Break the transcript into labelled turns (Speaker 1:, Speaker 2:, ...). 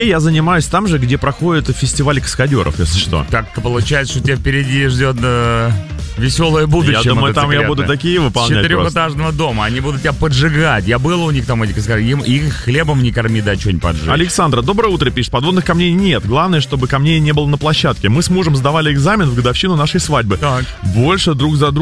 Speaker 1: Я занимаюсь там же, где проходит фестиваль каскадеров, если что.
Speaker 2: Так получается, что тебя впереди ждет веселое будущее.
Speaker 1: Я думаю, там я буду такие выполнять.
Speaker 2: С 4-этажного дома. Они будут тебя поджигать. Я был у них там, эти каскадеры. Их хлебом не корми, да что-нибудь поджечь.
Speaker 1: Александра, доброе утро, пишет. Подводных камней нет. Главное, чтобы камней не было на площадке. Мы с мужем сдавали экзамен в годовщину нашей свадьбы.
Speaker 2: Так.
Speaker 1: Больше друг за другом